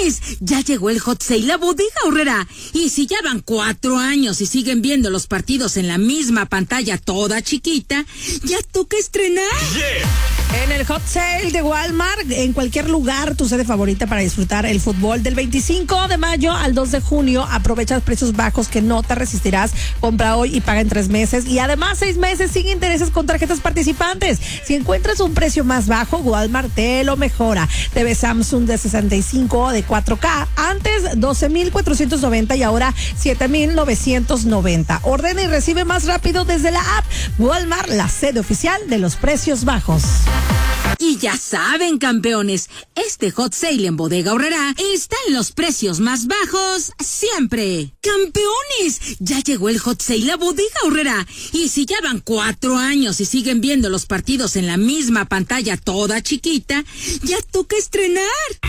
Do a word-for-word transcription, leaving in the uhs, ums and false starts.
Ya llegó el Hot Sale a Bodega Aurrerá. Y si ya van cuatro años y siguen viendo los partidos en la misma pantalla toda chiquita, ya toca estrenar. Yeah. En el Hot Sale de Walmart, en cualquier lugar, tu sede favorita para disfrutar el fútbol. Del veinticinco de mayo al dos de junio, aprovecha precios bajos que no te resistirás. Compra hoy y paga en tres meses. Y además, seis meses sin intereses con tarjetas participantes. Si encuentras un precio más bajo, Walmart te lo mejora. T V Samsung de sesenta y cinco o de cuatro K, antes doce mil cuatrocientos noventa y ahora siete mil novecientos noventa. Ordena y recibe más rápido desde la app. Walmart, la sede oficial de los precios bajos. Y ya saben, campeones, este Hot Sale en Bodega Aurrerá está en los precios más bajos siempre. ¡Campeones! Ya llegó el Hot Sale a Bodega Aurrerá. Y si ya van cuatro años y siguen viendo los partidos en la misma pantalla toda chiquita, ya toca estrenar.